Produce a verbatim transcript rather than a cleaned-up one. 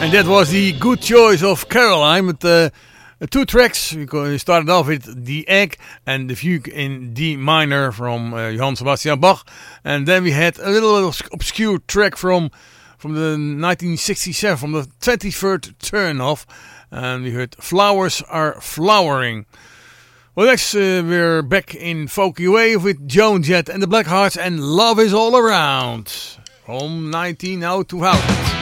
And that was the good choice of Caroline with uh, two tracks. We started off with The Egg and the Fugue in D minor from uh, Johann Sebastian Bach. And then we had a little obscure track from from the nineteen sixty-seven, from the twenty-third turn off. And we heard Flowers Are Flowering. Well, next uh, we're back in Folky Wave with Joan Jett and the Blackhearts and Love Is All Around from nineteen oh two thousand.